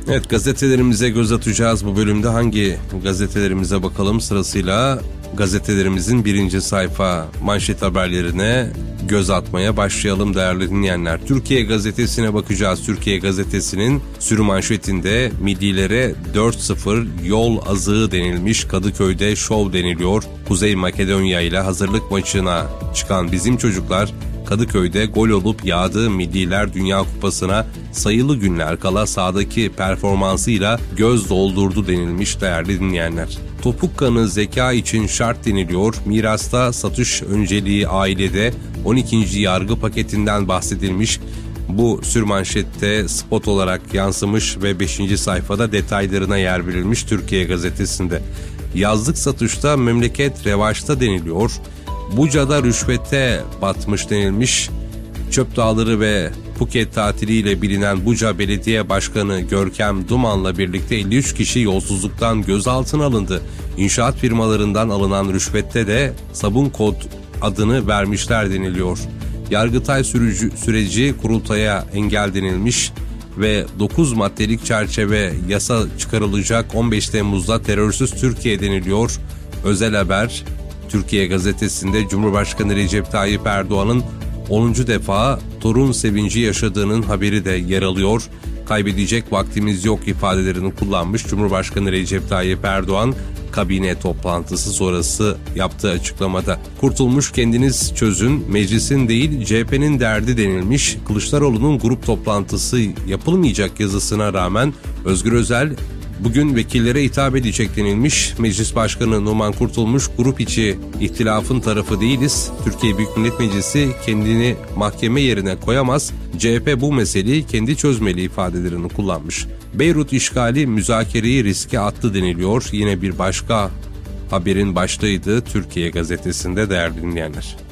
Evet, gazetelerimize göz atacağız bu bölümde. Hangi gazetelerimize bakalım sırasıyla? Gazetelerimizin birinci sayfa manşet haberlerine göz atmaya başlayalım değerli dinleyenler. Türkiye Gazetesi'ne bakacağız. Türkiye Gazetesi'nin sürü manşetinde millilere 4-0 yol azığı denilmiş, Kadıköy'de şov deniliyor. Kuzey Makedonya ile hazırlık maçına çıkan bizim çocuklar Kadıköy'de gol olup yağdığı Milliler Dünya Kupası'na sayılı günler kala sahadaki performansıyla göz doldurdu denilmiş değerli dinleyenler. Topuk kanı zeka için şart deniliyor. Mirasta satış önceliği ailede 12. yargı paketinden bahsedilmiş. Bu sürmanşette spot olarak yansımış ve 5. sayfada detaylarına yer verilmiş Türkiye Gazetesi'nde. Yazlık satışta memleket revaçta deniliyor. Buca'da rüşvete batmış denilmiş. Çöp Dağları ve Phuket tatiliyle bilinen Buca Belediye Başkanı Görkem Duman'la birlikte 53 kişi yolsuzluktan gözaltına alındı. İnşaat firmalarından alınan rüşvette de sabun kod adını vermişler deniliyor. Yargıtay süreci kurultaya engel denilmiş ve 9 maddelik çerçeve yasa çıkarılacak. 15 Temmuz'da terörsüz Türkiye deniliyor. Özel haber Türkiye Gazetesi'nde Cumhurbaşkanı Recep Tayyip Erdoğan'ın 10. defa torun sevinci yaşadığının haberi de yer alıyor. Kaybedecek vaktimiz yok ifadelerini kullanmış Cumhurbaşkanı Recep Tayyip Erdoğan kabine toplantısı sonrası yaptığı açıklamada. Kurtulmuş kendiniz çözün, meclisin değil CHP'nin derdi denilmiş. Kılıçdaroğlu'nun grup toplantısı yapılmayacak yazısına rağmen Özgür Özel bugün vekillere hitap edecek denilmiş. Meclis Başkanı Numan Kurtulmuş, grup içi ihtilafın tarafı değiliz. Türkiye Büyük Millet Meclisi kendini mahkeme yerine koyamaz. CHP bu meseleyi kendi çözmeli ifadelerini kullanmış. Beyrut işgali müzakereyi riske attı deniliyor. Yine bir başka haberin başlığıydı Türkiye Gazetesi'nde değerli dinleyenler.